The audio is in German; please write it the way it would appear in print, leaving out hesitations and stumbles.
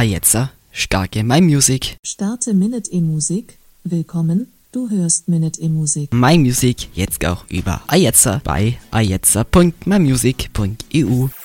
Ajetza, starke My Music. Starte Minute E-Musik. Willkommen, du hörst Minute E-Musik. My Music jetzt auch über Ajetza bei ajetza.mymusic.eu.